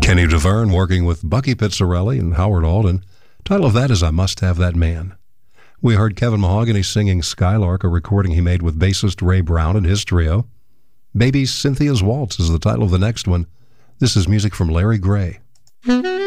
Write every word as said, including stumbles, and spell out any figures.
Kenny DeVerne working with Bucky Pizzarelli and Howard Alden. Title of that is I Must Have That Man. We heard Kevin Mahogany singing Skylark, a recording he made with bassist Ray Brown and his trio. Baby Cynthia's Waltz is the title of the next one. This is music from Larry Gray.